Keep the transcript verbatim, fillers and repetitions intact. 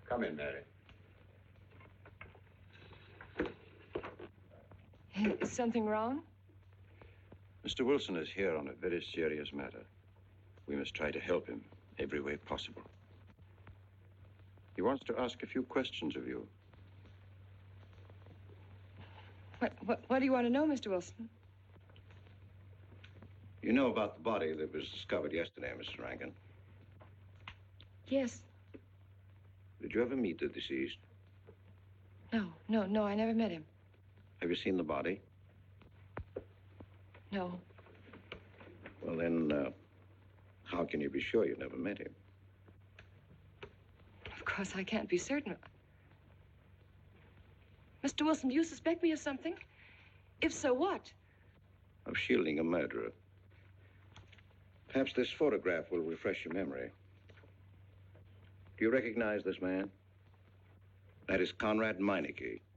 Come in, Mary. Is something wrong? Mister Wilson is here on a very serious matter. We must try to help him every way possible. He wants to ask a few questions of you. What, what, what do you want to know, Mister Wilson? You know about the body that was discovered yesterday, Missus Rankin? Yes. Did you ever meet the deceased? No, no, no, I never met him. Have you seen the body? No. Well, then, uh, how can you be sure you never met him? Of course, I can't be certain. Mister Wilson, do you suspect me of something? If so, what? Of shielding a murderer. Perhaps this photograph will refresh your memory. Do you recognize this man? That is Conrad Meineke.